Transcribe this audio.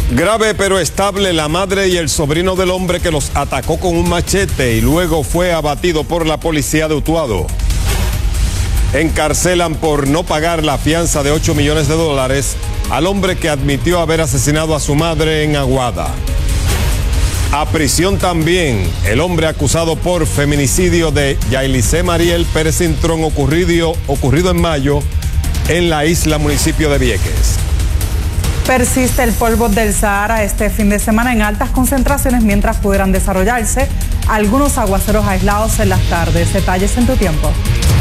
Grave pero estable, la madre y el sobrino del hombre que los atacó con un machete y luego fue abatido por la policía de Utuado. Encarcelan por no pagar la fianza de $8 millones al hombre que admitió haber asesinado a su madre en Aguada. A prisión también el hombre acusado por feminicidio de Yailicé Mariel Pérez Cintrón ocurrido en mayo en la isla municipio de Vieques. Persiste el polvo del Sahara este fin de semana en altas concentraciones mientras pudieran desarrollarse algunos aguaceros aislados en las tardes. Detalles en tu tiempo.